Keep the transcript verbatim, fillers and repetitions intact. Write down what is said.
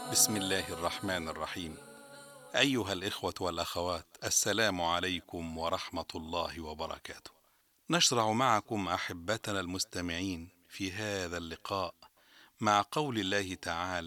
بسم الله الرحمن الرحيم. أيها الإخوة والأخوات، السلام عليكم ورحمة الله وبركاته. نشرع معكم أحبتنا المستمعين في هذا اللقاء مع قول الله تعالى: